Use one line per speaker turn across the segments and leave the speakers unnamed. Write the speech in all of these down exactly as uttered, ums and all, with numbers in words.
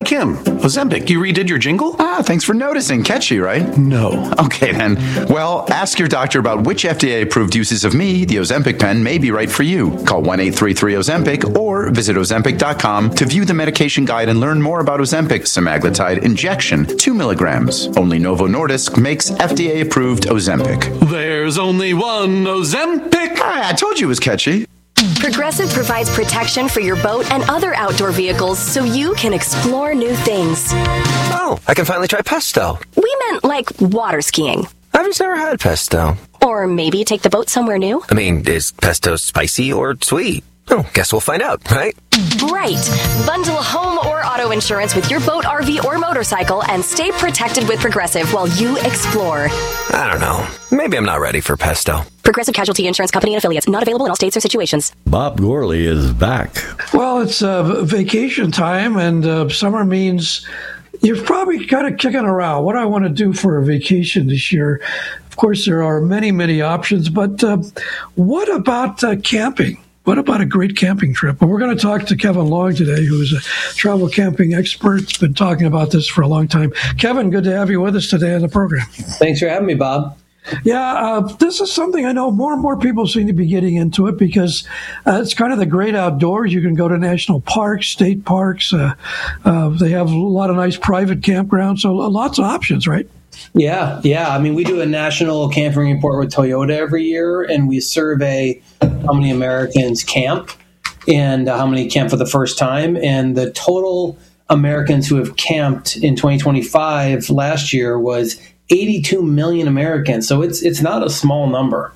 Kim, Ozempic, you redid your jingle?
Ah, thanks for noticing. Catchy, right?
No.
Okay, then. Well, ask your doctor about which F D A-approved uses of me, the Ozempic pen, may be right for you. Call one eight three three Ozempic or visit ozempic dot com to view the medication guide and learn more about Ozempic semaglutide injection, two milligrams. Only Novo Nordisk makes F D A-approved Ozempic.
There's only one Ozempic.
Ah, I told you it was catchy.
Progressive provides protection for your boat and other outdoor vehicles so you can explore new things.
Oh, I can finally try pesto.
We meant like water skiing.
I've just never had pesto.
Or maybe take the boat somewhere new.
I mean, is pesto spicy or sweet? Oh, guess we'll find out, right?
Right. Bundle home or auto insurance with your boat, R V, or motorcycle and stay protected with Progressive while you explore.
I don't know. Maybe I'm not ready for pesto.
Progressive Casualty Insurance Company and affiliates. Not available in all states or situations.
Bob Gorley is back.
Well, it's uh, vacation time, and uh, summer means you're probably kind of kicking around. What do I want to do for a vacation this year? Of course, there are many, many options, but uh, what about uh, camping? What about a great camping trip? Well, we're going to talk to Kevin Long today, who's a travel camping expert. He's been talking about this for a long time. Kevin, good to have you with us today on the program.
Thanks for having me, Bob.
Yeah, uh, this is something I know more and more people seem to be getting into it because uh, it's kind of the great outdoors. You can go to national parks, state parks. Uh, uh, they have a lot of nice private campgrounds, so lots of options, right?
Yeah, yeah. I mean, we do a national camping report with Toyota every year, and we survey how many Americans camp and uh, how many camp for the first time. And the total Americans who have camped in twenty twenty-five last year was eighty-two million Americans. So it's it's not a small number.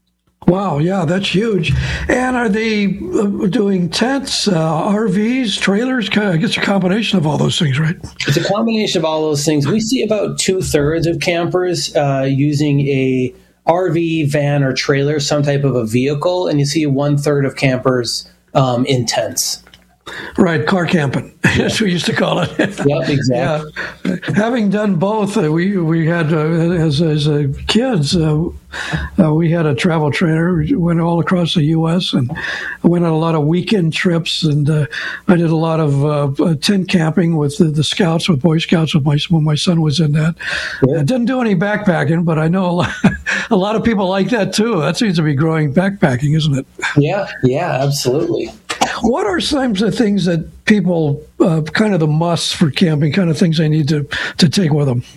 Wow, yeah, that's huge. And are they uh, doing tents, uh, R Vs, trailers? I guess a combination of all those things, right?
It's a combination of all those things. We see about two-thirds of campers uh, using a R V, van, or trailer, some type of a vehicle, and you see one-third of campers um, in tents.
Right, car camping. That's what we used to call it.
Yep, exactly.
Yeah. Having done both, uh, we we had uh, as as uh, kids, uh, uh, we had a travel trailer. We went all across the U S and I went on a lot of weekend trips, and uh, I did a lot of uh, tent camping with the, the Scouts, with Boy Scouts, with my when my son was in that. Yeah. I didn't do any backpacking, but I know a lot, a lot of people like that too. That seems to be growing backpacking, isn't it?
Yeah, yeah, absolutely.
What are some of the things that people, uh, kind of the musts for camping, kind of things they need to, to take with them?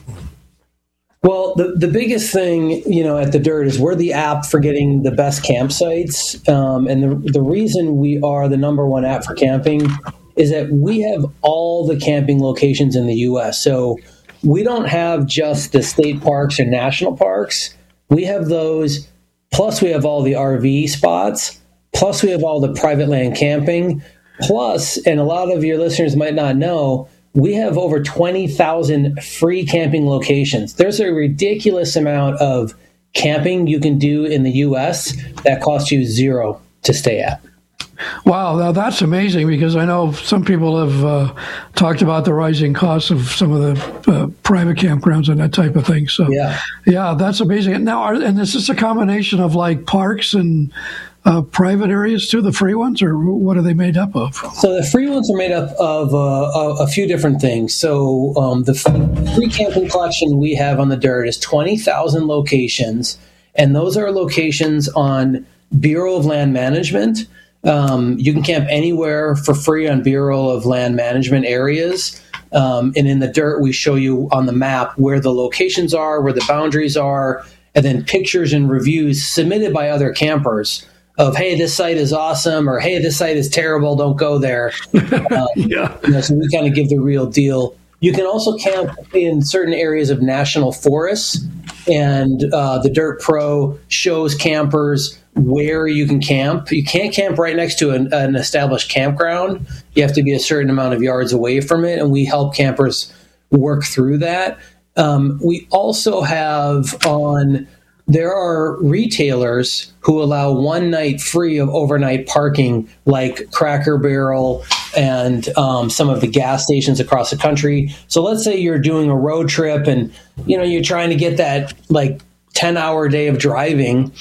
Well, the, the biggest thing, you know, at The Dirt is we're the app for getting the best campsites. Um, and the, the reason we are the number one app for camping is that we have all the camping locations in the U S. So we don't have just the state parks or national parks. We have those, plus we have all the R V spots. Plus, we have all the private land camping. Plus, and a lot of your listeners might not know, we have over twenty thousand free camping locations. There's a ridiculous amount of camping you can do in the U S that costs you zero to stay at.
Wow, now that's amazing, because I know some people have uh, talked about the rising costs of some of the uh, private campgrounds and that type of thing. So,
yeah,
yeah, that's amazing. Now, are, and is this a combination of like parks and uh, private areas too, the free ones, or what are they made up of?
So the free ones are made up of uh, a, a few different things. So um, the free camping collection we have on The Dirt is twenty thousand locations, and those are locations on Bureau of Land Management. Um, you can camp anywhere for free on Bureau of Land Management areas. Um, and in The Dirt, we show you on the map where the locations are, where the boundaries are, and then pictures and reviews submitted by other campers of, hey, this site is awesome, or hey, this site is terrible, don't go there. Um,
yeah.
You know, so we kind of give the real deal. You can also camp in certain areas of national forests, and uh, the Dirt Pro shows campers where you can camp. You can't camp right next to an, an established campground. You have to be a certain amount of yards away from it, and we help campers work through that. Um, we also have on, there are retailers who allow one night free of overnight parking, like Cracker Barrel and um, some of the gas stations across the country. So let's say you're doing a road trip and, you know, you're trying to get that like ten hour day of driving.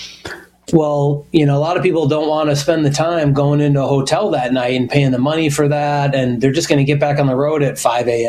Well, you know, a lot of people don't want to spend the time going into a hotel that night and paying the money for that. And they're just going to get back on the road at five a.m.